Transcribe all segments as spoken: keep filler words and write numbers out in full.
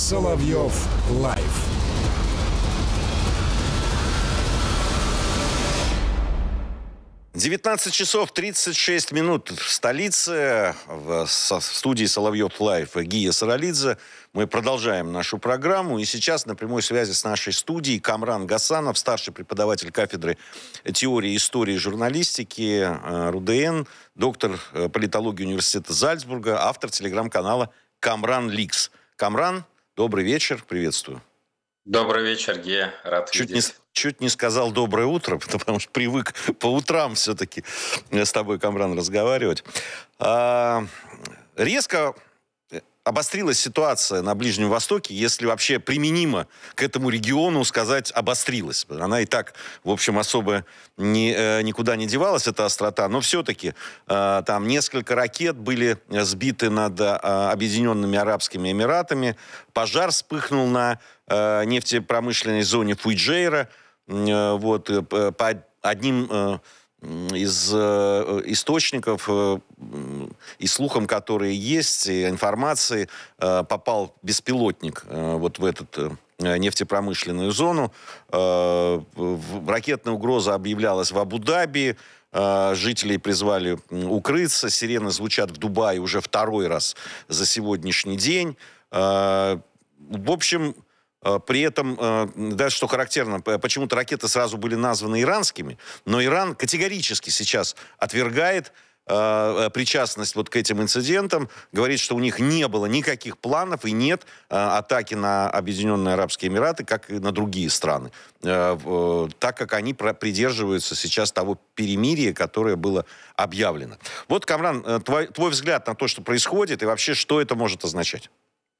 Соловьев Лайв. девятнадцать часов тридцать шесть минут в столице, в, в студии Соловьев Лайв Гия Саралидзе. Мы продолжаем нашу программу. И сейчас на прямой связи с нашей студией Камран Гасанов, старший преподаватель кафедры теории и истории журналистики РУДН, доктор политологии университета Зальцбурга, автор телеграм-канала Камран Ликс. Камран, добрый вечер, приветствую. Добрый вечер, Гея, рад Чуть видеть. не, чуть не сказал доброе утро, потому что привык по утрам все-таки с тобой, Камран, разговаривать. А, резко обострилась ситуация на Ближнем Востоке, если вообще применимо к этому региону сказать «обострилась». Она и так, в общем, особо ни, э, никуда не девалась, эта острота, но все-таки э, там несколько ракет были сбиты над э, Объединенными Арабскими Эмиратами, пожар вспыхнул на э, нефтепромышленной зоне Фуджейра, э, вот, э, по одним... Э, из э, источников э, и слухам, которые есть, и информации, э, попал беспилотник э, вот в эту э, нефтепромышленную зону. Э, в, ракетная угроза объявлялась в Абу-Даби. Э, жителей призвали укрыться. Сирены звучат в Дубае уже второй раз за сегодняшний день. Э, в общем... При этом, да, что характерно, почему-то ракеты сразу были названы иранскими, но Иран категорически сейчас отвергает э, причастность вот к этим инцидентам, говорит, что у них не было никаких планов и нет э, атаки на Объединенные Арабские Эмираты, как и на другие страны, э, э, так как они придерживаются сейчас того перемирия, которое было объявлено. Вот, Камран, твой, твой взгляд на то, что происходит, и вообще, что это может означать?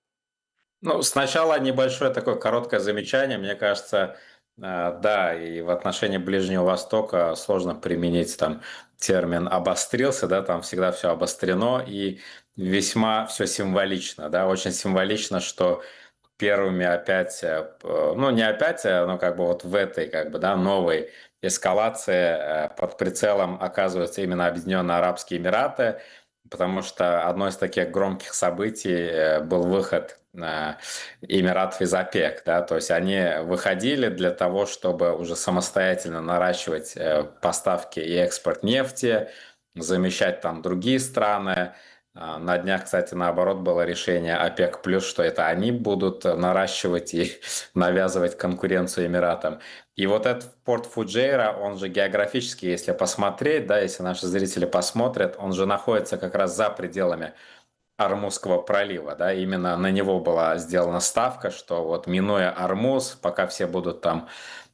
Ну, сначала небольшое такое короткое замечание. Мне кажется, э, да, и в отношении Ближнего Востока сложно применить там термин «обострился», да, там всегда все обострено и весьма все символично, да, очень символично, что первыми опять, э, ну, не опять, но как бы вот в этой, как бы, да, новой эскалации э, под прицелом оказываются именно Объединенные Арабские Эмираты, потому что одно из таких громких событий э, был выход э, Эмиратов из ОПЕК, да, то есть они выходили для того, чтобы уже самостоятельно наращивать э, поставки и экспорт нефти, замещать там другие страны. А, На днях, кстати, наоборот, было решение ОПЕК+, что это они будут наращивать и навязывать конкуренцию Эмиратам. И вот этот порт Фуджейра, он же географически, если посмотреть, да, если наши зрители посмотрят, он же находится как раз за пределами Ормузского пролива, да, именно на него была сделана ставка, что вот минуя Ормуз, пока все будут там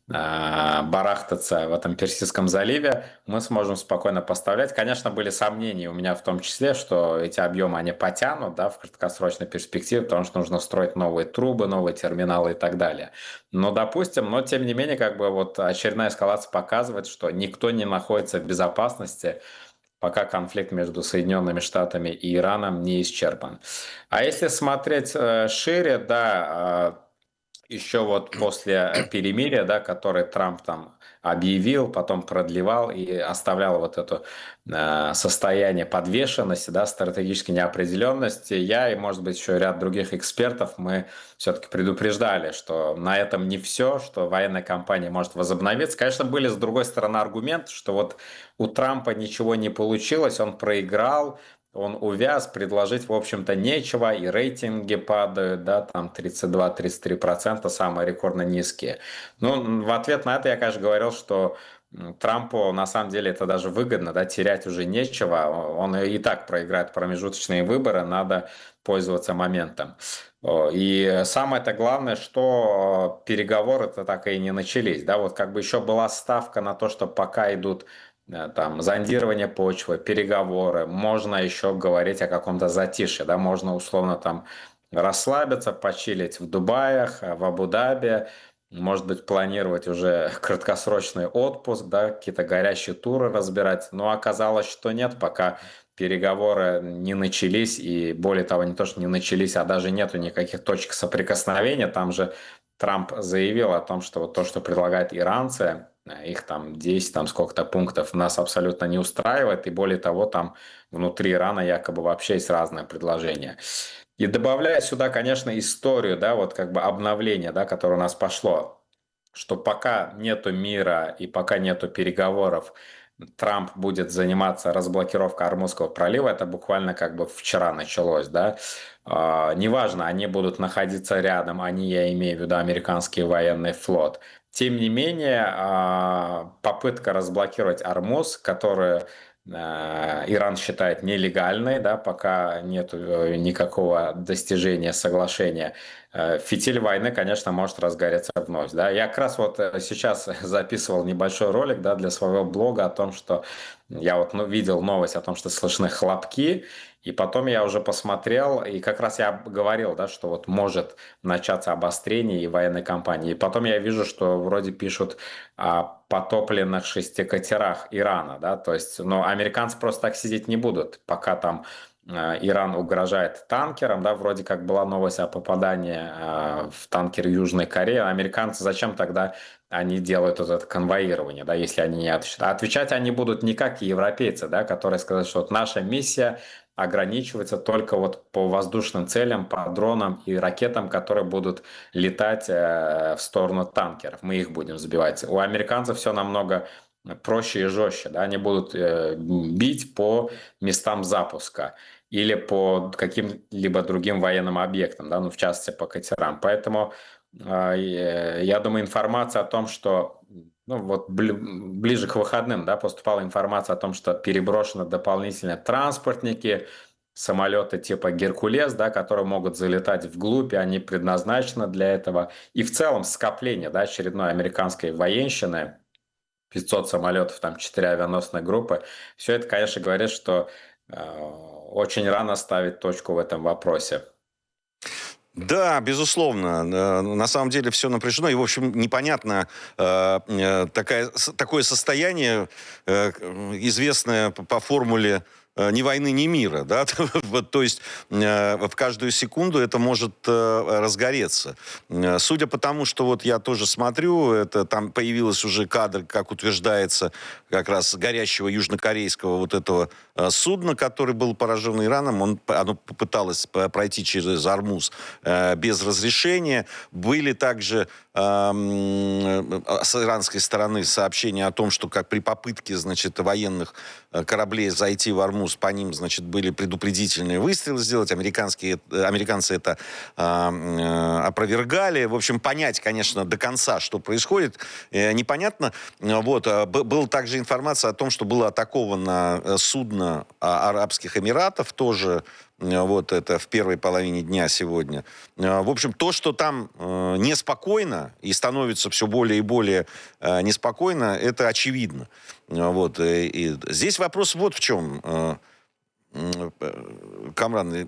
э, барахтаться в этом Персидском заливе, мы сможем спокойно поставлять. Конечно, были сомнения у меня в том числе, что эти объемы они потянут, да, в краткосрочной перспективе, потому что нужно строить новые трубы, новые терминалы и так далее. Но, допустим, но тем не менее, как бы вот очередная эскалация показывает, что никто не находится в безопасности, пока конфликт между Соединенными Штатами и Ираном не исчерпан. А если смотреть э, шире, да, э, еще вот после перемирия, да, которое Трамп там объявил, потом продлевал и оставлял вот это э, состояние подвешенности, да, стратегической неопределенности, я и, может быть, еще ряд других экспертов, мы все-таки предупреждали, что на этом не все, что военная кампания может возобновиться. Конечно, были, с другой стороны, аргументы, что вот у Трампа ничего не получилось, он проиграл, он увяз, предложить, в общем-то, нечего, и рейтинги падают, да, там тридцать два - тридцать три процента, самые рекордно низкие. Ну, в ответ на это я, конечно, говорил, что Трампу на самом деле это даже выгодно, да, терять уже нечего, он и так проиграет промежуточные выборы, надо пользоваться моментом. И самое-то главное, что переговоры-то так и не начались, да, вот как бы еще была ставка на то, что пока идут там зондирование почвы, переговоры, можно еще говорить о каком-то затишье, да, можно условно там расслабиться, почилить в Дубаях, в Абу-Даби, может быть, планировать уже краткосрочный отпуск, да, какие-то горящие туры разбирать, но оказалось, что нет, пока переговоры не начались, и более того, не то, что не начались, а даже нету никаких точек соприкосновения, там же Трамп заявил о том, что вот то, что предлагают иранцы, их там десять, там сколько-то пунктов нас абсолютно не устраивает, и более того, там внутри Ирана якобы вообще есть разные предложения. И добавляя сюда, конечно, историю, да, вот как бы обновление, да, которое у нас пошло, что пока нету мира и пока нету переговоров, Трамп будет заниматься разблокировкой Ормузского пролива, это буквально как бы вчера началось, да. А, неважно, они будут находиться рядом, они, я имею в виду американский военный флот. Тем не менее, а, попытка разблокировать Ормуз, который а, Иран считает нелегальной, да, пока нет никакого достижения соглашения, э, фитиль войны, конечно, может разгореться вновь. Да. Я как раз вот э, сейчас записывал небольшой ролик, да, для своего блога о том, что я вот ну, видел новость о том, что слышны хлопки, и потом я уже посмотрел, и как раз я говорил, да, что вот может начаться обострение и военной кампании. И потом я вижу, что вроде пишут о потопленных шести катерах Ирана, да, то есть, но американцы просто так сидеть не будут, пока там э, Иран угрожает танкером, да, вроде как была новость о попадании э, в танкер Южной Кореи. Американцы зачем тогда они делают вот это конвоирование, да, если они не отвечают? А отвечать они будут не как европейцы, да, которые сказали, что вот наша миссия ограничивается только вот по воздушным целям, по дронам и ракетам, которые будут летать э, в сторону танкеров. Мы их будем сбивать. У американцев все намного проще и жестче. Да? Они будут э, бить по местам запуска или по каким-либо другим военным объектам, да? Ну, в частности, по катерам. Поэтому э, я думаю, информация о том, что ну, вот ближе к выходным, да, поступала информация о том, что переброшены дополнительные транспортники, самолеты типа «Геркулес», да, которые могут залетать вглубь, и они предназначены для этого. И в целом скопление, да, очередной американской военщины, пятьсот самолетов, там четыре авианосные группы, все это, конечно, говорит, что э, очень рано ставить точку в этом вопросе. Да, безусловно. На самом деле все напряжено. И, в общем, непонятно э, такая, такое состояние, э, известное по формуле ни войны, ни мира, да, вот, то есть э, в каждую секунду это может э, разгореться. Судя по тому, что вот я тоже смотрю, это там появился уже кадр, как утверждается, как раз горящего южнокорейского вот этого э, судна, который был поражен Ираном, он, оно попыталось пройти через Ормуз э, без разрешения. Были также э, с иранской стороны сообщения о том, что как при попытке, значит, военных кораблей зайти в Ормуз, по ним, значит, были предупредительные выстрелы сделать. Американские, американцы это э, э, опровергали. В общем, понять, конечно, до конца, что происходит, э, непонятно. Вот. Была также информация о том, что было атаковано судно Арабских Эмиратов, тоже вот это в первой половине дня сегодня. В общем, то, что там э, неспокойно и становится все более и более э, неспокойно, это очевидно. Вот. И, и здесь вопрос вот в чем, э, э, Камран.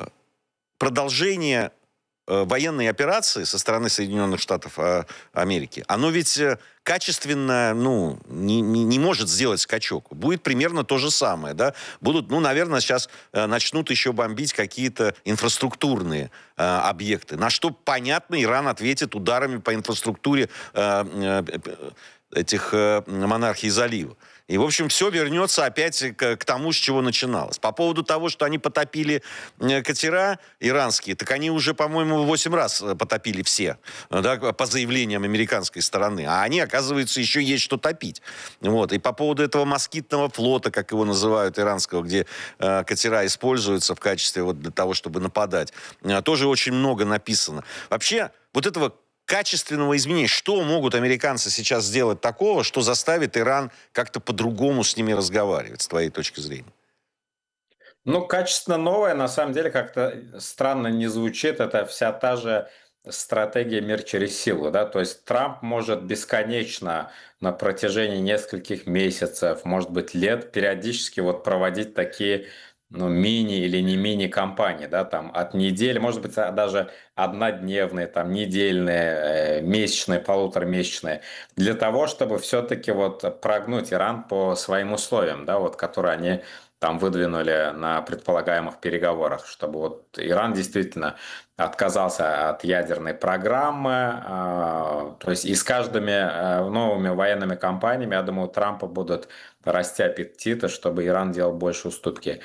Продолжение военной операции со стороны Соединенных Штатов Америки, оно ведь качественно, ну, не, не, не может сделать скачок. Будет примерно то же самое, да. Будут, ну, наверное, сейчас начнут еще бомбить какие-то инфраструктурные э, объекты. На что, понятно, Иран ответит ударами по инфраструктуре э, э, этих э, монархий залива. И, в общем, все вернется опять к, к тому, с чего начиналось. По поводу того, что они потопили катера иранские, так они уже, по-моему, восемь раз потопили все, да, по заявлениям американской стороны. А они, оказывается, еще есть что топить. Вот. И по поводу этого москитного флота, как его называют, иранского, где э, катера используются в качестве вот для того, чтобы нападать, э, тоже очень много написано. Вообще, вот этого качественного изменения. Что могут американцы сейчас сделать такого, что заставит Иран как-то по-другому с ними разговаривать, с твоей точки зрения? Ну, качественно новое, на самом деле, как-то странно не звучит. Это вся та же стратегия «мир через силу». Да? То есть Трамп может бесконечно на протяжении нескольких месяцев, может быть, лет периодически вот проводить такие ну, мини или не мини-компании, да, там от недели, может быть, даже однодневные, там, недельные, э, месячные, полуторамесячные, для того, чтобы все-таки вот прогнуть Иран по своим условиям, да, вот, которые они там выдвинули на предполагаемых переговорах, чтобы вот Иран действительно отказался от ядерной программы, э, то есть и с каждыми э, новыми военными компаниями, я думаю, у Трампа будут расти аппетиты, чтобы Иран делал больше уступки.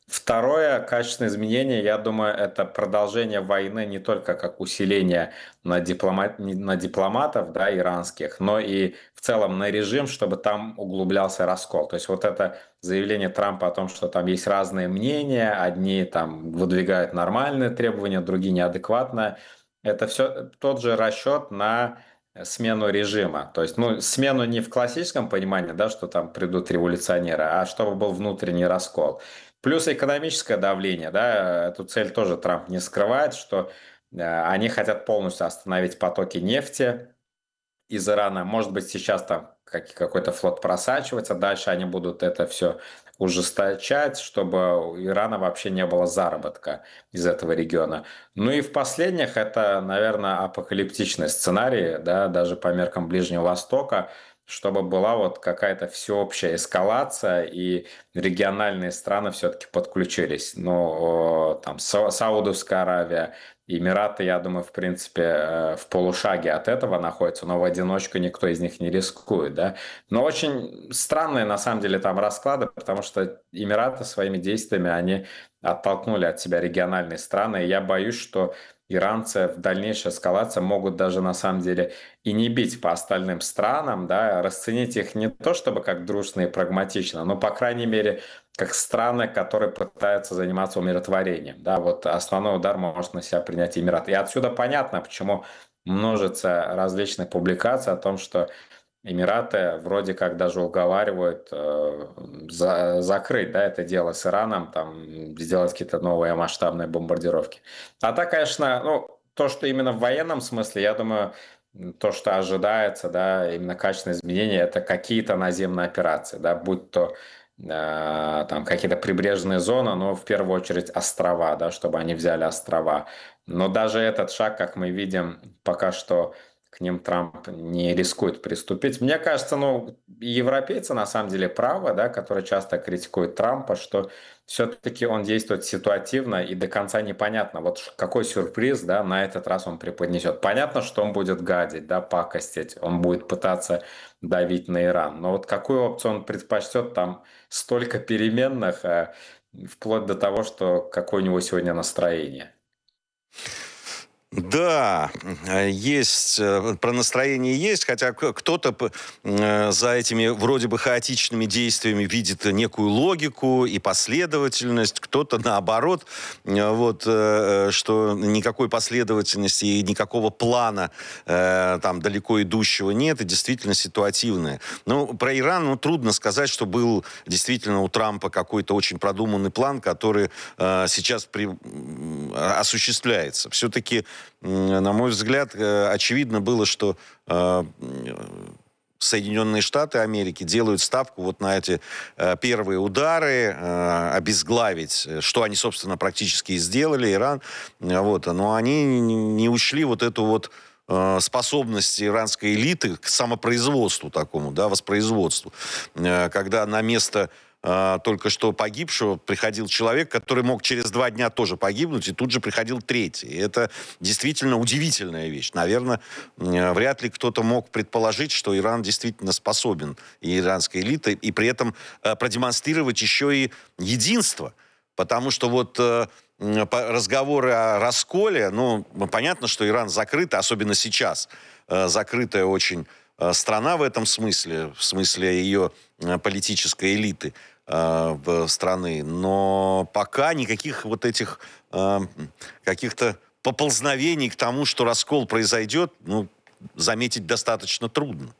Второе качественное изменение, я думаю, это продолжение войны не только как усиление на, диплома- не- на дипломатов, да, иранских, но и в целом на режим, чтобы там углублялся раскол. То есть вот это заявление Трампа о том, что там есть разные мнения, одни там выдвигают нормальные требования, другие неадекватные, это все тот же расчет на смену режима. То есть, ну, смену не в классическом понимании, да, что там придут революционеры, а чтобы был внутренний раскол. Плюс экономическое давление, да, эту цель тоже Трамп не скрывает, что э, они хотят полностью остановить потоки нефти из Ирана. Может быть, сейчас там как- какой-то флот просачивается, дальше они будут это все ужесточать, чтобы у Ирана вообще не было заработка из этого региона. Ну и в последних это, наверное, апокалиптичный сценарий, да, даже по меркам Ближнего Востока, чтобы была вот какая-то всеобщая эскалация, и региональные страны все-таки подключились. Ну, там Са- Саудовская Аравия, Эмираты, я думаю, в принципе, э, в полушаге от этого находятся, но в одиночку никто из них не рискует, да. Но очень странные, на самом деле, там расклады, потому что Эмираты своими действиями, они оттолкнули от себя региональные страны, и я боюсь, что иранцы в дальнейшей эскалации могут даже, на самом деле, и не бить по остальным странам, да, расценить их не то чтобы как дружно и прагматично, но, по крайней мере, как страны, которые пытаются заниматься умиротворением. Да, вот основной удар может на себя принять Эмират. И отсюда понятно, почему множится различные публикации о том, что Эмираты вроде как даже уговаривают э, за- закрыть, да, это дело с Ираном, там, сделать какие-то новые масштабные бомбардировки. А так, конечно, ну, то, что именно в военном смысле, я думаю, то, что ожидается, да, именно качественное изменение, это какие-то наземные операции, да, будь то э, там какие-то прибрежные зоны, но в первую очередь острова, да, чтобы они взяли острова. Но даже этот шаг, как мы видим, пока что к ним Трамп не рискует приступить. Мне кажется, ну, европейцы на самом деле правы, да, которые часто критикуют Трампа, что все-таки он действует ситуативно и до конца непонятно, вот ш- какой сюрприз, да, на этот раз он преподнесет. Понятно, что он будет гадить, да, пакостить, он будет пытаться давить на Иран, но вот какую опцию он предпочтет, там столько переменных, а, вплоть до того, что какое у него сегодня настроение. Да, э, есть, э, про настроение есть, хотя к- кто-то п- э, за этими вроде бы хаотичными действиями видит некую логику и последовательность, кто-то наоборот, э, вот, э, э, что никакой последовательности и никакого плана э, там далеко идущего нет, и действительно ситуативное. Ну, про Иран, ну, трудно сказать, что был действительно у Трампа какой-то очень продуманный план, который э, сейчас при- м, осуществляется. Все-таки на мой взгляд, э, очевидно было, что э, Соединенные Штаты Америки делают ставку вот на эти э, первые удары, э, обезглавить, э, что они, собственно, практически и сделали, Иран. Э, Вот, но они не не учли вот эту вот э, способность иранской элиты к самопроизводству такому, да, воспроизводству. Э, Когда на место э, только что погибшего приходил человек, который мог через два дня тоже погибнуть, и тут же приходил третий. И это действительно удивительная вещь. Наверное, э, вряд ли кто-то мог предположить, что Иран действительно способен, и иранская элита, и при этом э, продемонстрировать еще и единство. Потому что вот э, м, по- разговоры о расколе, ну, понятно, что Иран закрыт, особенно сейчас, э, закрытая очень э, страна в этом смысле, в смысле ее э, политической элиты э, в страны. Но пока никаких вот этих э, каких-то поползновений к тому, что раскол произойдет, ну, заметить достаточно трудно.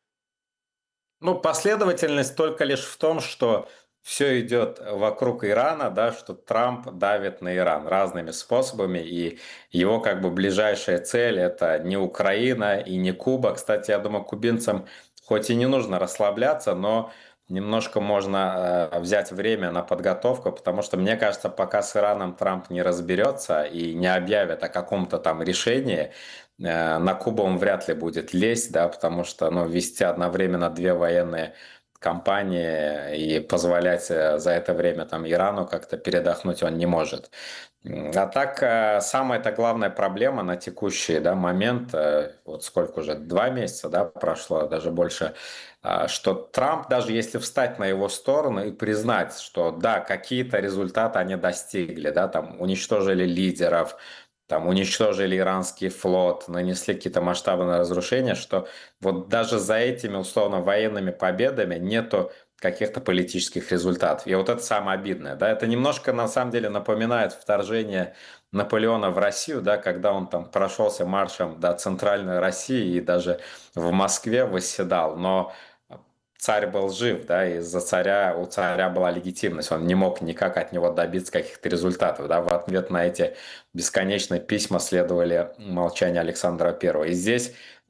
Ну, последовательность только лишь в том, что все идет вокруг Ирана, да, что Трамп давит на Иран разными способами, и его как бы ближайшая цель это не Украина и не Куба. Кстати, я думаю, кубинцам хоть и не нужно расслабляться, но немножко можно э, взять время на подготовку, потому что мне кажется, пока с Ираном Трамп не разберется и не объявит о каком-то там решении, э, на Кубу он вряд ли будет лезть, да, потому что, ну, вести одновременно две военные кампании, и позволять э, за это время там Ирану как-то передохнуть он не может. М, А так, э, самая-то главная проблема на текущий, да, момент, э, вот сколько уже, два месяца, да, прошло, даже больше, а, что Трамп, даже если встать на его сторону и признать, что да, какие-то результаты они достигли, да, там уничтожили лидеров, там уничтожили иранский флот, нанесли какие-то масштабные разрушения, что вот даже за этими условно военными победами нету каких-то политических результатов. И вот это самое обидное. Да? Это немножко на самом деле напоминает вторжение Наполеона в Россию, да, когда он там прошелся маршем до центральной России и даже в Москве восседал. Но царь был жив, да, и за царя, у царя была легитимность, он не мог никак от него добиться каких-то результатов, да, в ответ на эти бесконечные письма следовали молчание Александра Первого. И здесь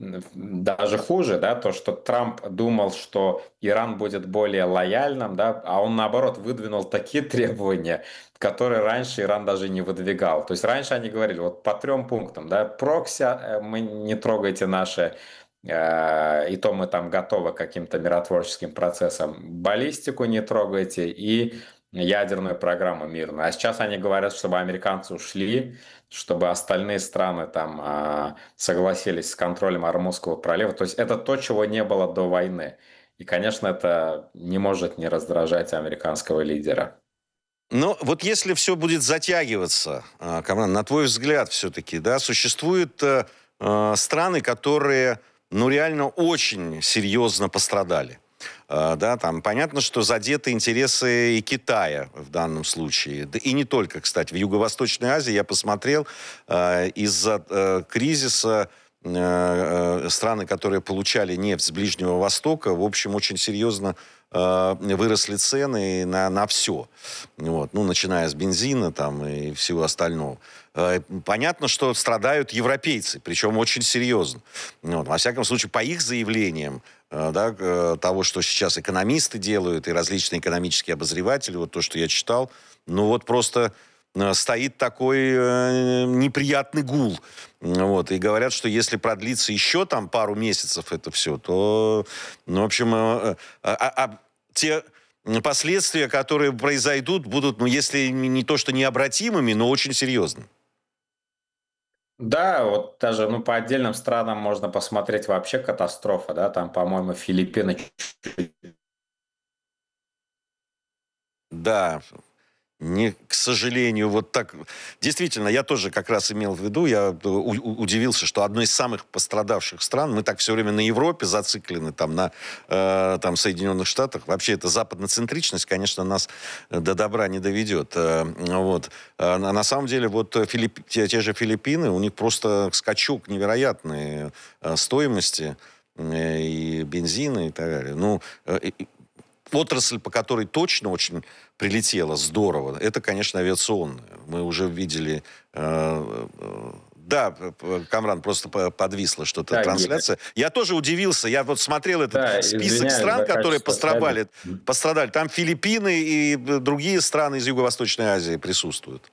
даже хуже, да, то, что Трамп думал, что Иран будет более лояльным, да, а он наоборот выдвинул такие требования, которые раньше Иран даже не выдвигал. То есть раньше они говорили вот по трем пунктам, да, прокси, э, мы не трогайте наши, э, и то мы там готовы к каким-то миротворческим процессам, баллистику не трогайте и ядерную программу мирную. А сейчас они говорят, чтобы американцы ушли, чтобы остальные страны там а, согласились с контролем Ормузского пролива. То есть это то, чего не было до войны. И, конечно, это не может не раздражать американского лидера. Но вот если все будет затягиваться, а, Камран, на твой взгляд все-таки, да, существуют э, э, страны, которые, ну, реально очень серьезно пострадали. А, да, там понятно, что задеты интересы и Китая в данном случае. Да и не только, кстати. В Юго-Восточной Азии я посмотрел, э, из-за э, кризиса э, э, страны, которые получали нефть с Ближнего Востока, в общем, очень серьезно э, выросли цены на, на все. Вот. Ну, начиная с бензина там, и всего остального. Э, Понятно, что страдают европейцы, причем очень серьезно. Вот. Во всяком случае, по их заявлениям, э, да, э, того, что сейчас экономисты делают, и различные экономические обозреватели, вот то, что я читал, ну вот просто э, стоит такой э, неприятный гул. Вот. И говорят, что если продлится еще там пару месяцев это все, то, ну, в общем, э, э, а- а те последствия, которые произойдут, будут, ну, если не не то, что необратимыми, но очень серьезными. Да, вот даже ну, по отдельным странам можно посмотреть вообще катастрофа, да, там, по-моему, Филиппины. Да, не, к сожалению, вот так. Действительно, я тоже как раз имел в виду, я у- у- удивился, что одной из самых пострадавших стран, мы так все время на Европе зациклены, там, на э, там, Соединенных Штатах. Вообще, эта западноцентричность, конечно, нас э, до добра не доведет. Э, вот. А на, на самом деле, вот Филипп- те, те же Филиппины, у них просто скачок невероятной э, стоимости э, и бензина и так далее. Ну, э, и- отрасль, по которой точно очень прилетело здорово, это, конечно, авиационная. Мы уже видели... э, э, да, п- п- Камран, просто по- подвисла что-то Да, Игорь. трансляция. Я тоже удивился. Я вот смотрел этот Да, список извиняюсь стран, за которые качество связи. пострадали. Пострадали. Там Филиппины и э, другие страны из Юго-Восточной Азии присутствуют.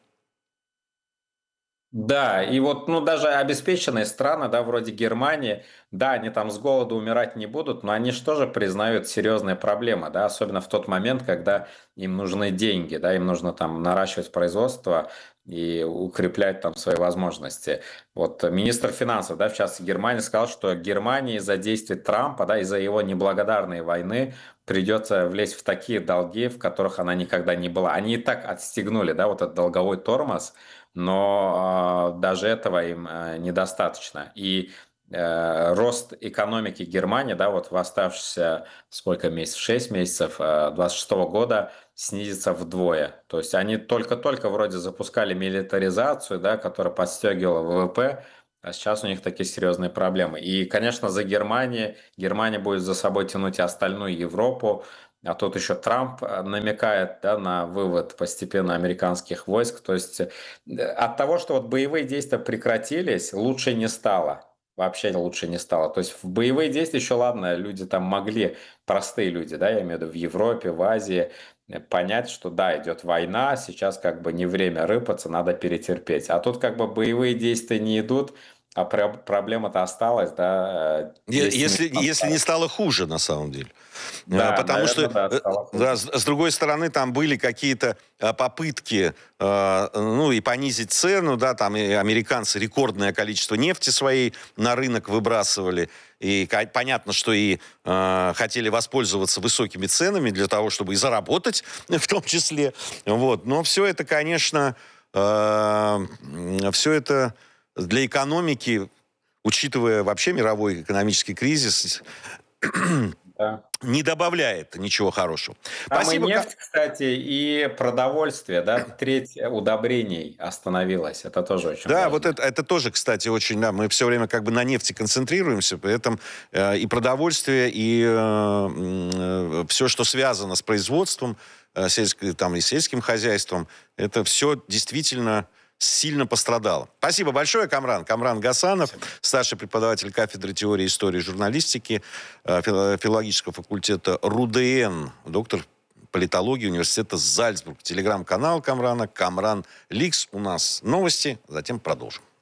Да, и вот, ну, даже обеспеченные страны, да, вроде Германии, да, они там с голоду умирать не будут, но они же тоже признают серьезные проблемы, да, особенно в тот момент, когда им нужны деньги, да, им нужно там наращивать производство и укреплять там свои возможности. Вот министр финансов, да, в частности Германии, сказал, что Германии из-за действий Трампа, да, из-за его неблагодарной войны придется влезть в такие долги, в которых она никогда не была. Они и так отстегнули, да, вот этот долговой тормоз, но э, даже этого им э, недостаточно. И э, рост экономики Германии, да, вот в оставшиеся сколько месяцев, шесть месяцев э, двадцать шестого года снизится вдвое. То есть они только-только вроде запускали милитаризацию, да, которая подстегивала ВВП, а сейчас у них такие серьезные проблемы. И, конечно, за Германией, Германия будет за собой тянуть и остальную Европу, а тут еще Трамп э, намекает, да, на вывод постепенно американских войск. То есть э, от того, что вот боевые действия прекратились, лучше не стало. Вообще лучше не стало. То есть в боевые действия еще ладно, люди там могли, простые люди, да, я имею в виду в Европе, в Азии, э, понять, что да, идет война, сейчас как бы не время рыпаться, надо перетерпеть. А тут как бы боевые действия не идут, а про- проблема-то осталась, да, э, Е- десять Если, минут если не назад. стало хуже, на самом деле. А, Да, Потому что, наверное, да, э, стало да, хуже. с с другой стороны, там были какие-то а, попытки, а, ну, и понизить цену, да, там и американцы рекордное количество нефти своей на рынок выбрасывали, и ка- понятно, что и а, хотели воспользоваться высокими ценами для того, чтобы и заработать, в том числе, вот. Но все это, конечно, все это для экономики, учитывая вообще мировой экономический кризис, Да. не добавляет ничего хорошего. Там и Спасибо. Ка- нефть, кстати, и продовольствие, да, треть удобрений остановилась. Это тоже очень Да, вот важно. это, это тоже, кстати, очень, да, мы все время как бы на нефти концентрируемся, поэтому э, и продовольствие, и все, что связано с производством, э, сельск- там, и сельским хозяйством, это все действительно сильно пострадало. Спасибо большое, Камран. Камран Гасанов, старший преподаватель кафедры теории истории и журналистики э, фил- филологического факультета РУДН, доктор политологии университета Зальцбург. Телеграм-канал Камрана, Камран Ликс. У нас новости, затем продолжим.